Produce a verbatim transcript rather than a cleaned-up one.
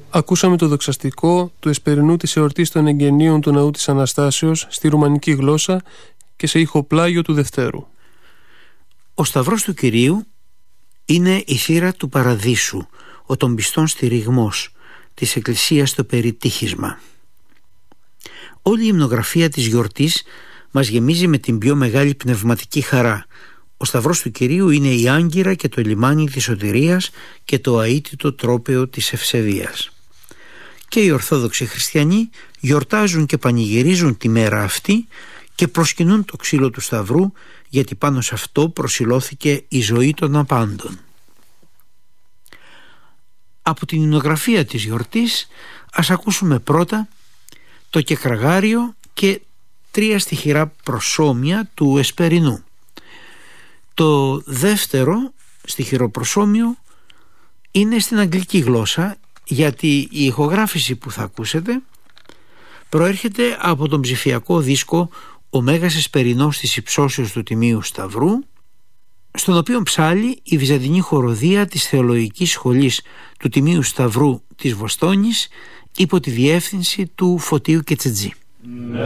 Ακούσαμε το δοξαστικό του εσπερινού της εορτής των εγγενείων του Ναού της Αναστάσεως στη ρουμανική γλώσσα και σε ηχοπλάγιο του Δευτέρου. Ο Σταυρός του Κυρίου είναι η θύρα του Παραδείσου, ο των πιστών στηριγμός, της Εκκλησίας στο περιτύχισμα. Όλη η υμνογραφία της γιορτής μας γεμίζει με την πιο μεγάλη πνευματική χαρά. Ο Σταυρός του Κυρίου είναι η άγκυρα και το λιμάνι της σωτηρίας και το αίτητο τρόπαιο της ευσεβίας. Και οι Ορθόδοξοι Χριστιανοί γιορτάζουν και πανηγυρίζουν τη μέρα αυτή και προσκυνούν το ξύλο του Σταυρού, γιατί πάνω σε αυτό προσηλώθηκε η ζωή των απάντων. Από την υμνογραφία της γιορτής ας ακούσουμε πρώτα το κεκραγάριο και τρία στιχηρά προσώμια του εσπερινού. Το δεύτερο στιχηρό προσώμιο είναι στην αγγλική γλώσσα, γιατί η ηχογράφηση που θα ακούσετε προέρχεται από τον ψηφιακό δίσκο «Ο Μέγας Εσπερινός της Υψώσεως του Τιμίου Σταυρού», στον οποίο ψάλλει η Βυζαντινή χοροδία της Θεολογικής Σχολής του Τιμίου Σταυρού της Βοστόνης υπό τη διεύθυνση του Φωτίου Κετσετζή.